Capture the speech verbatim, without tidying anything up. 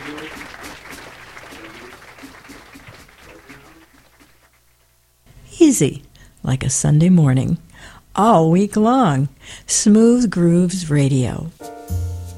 Easy, like a Sunday morning, all week long. Smooth Grooves Radio.